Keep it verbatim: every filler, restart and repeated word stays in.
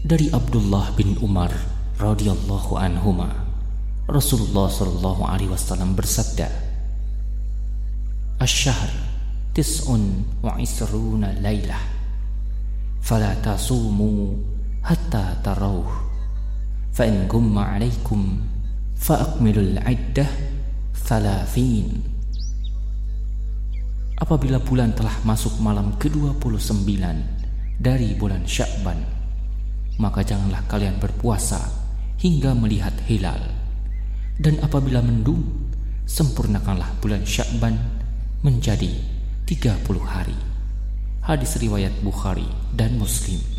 Dari Abdullah bin Umar radhiyallahu anhuma, Rasulullah sallallahu alaihi wasallam bersabda, "Asy-syahr tis'un wa isruna lailah, fala tasumu hatta tarawh, fa in gumma 'alaikum fa akmilul 'iddah thalathin." Apabila bulan telah masuk malam ke dua puluh sembilan dari bulan Sya'ban, maka janganlah kalian berpuasa hingga melihat hilal. Dan apabila mendung, sempurnakanlah bulan Sya'ban menjadi tiga puluh hari. Hadis riwayat Bukhari dan Muslim.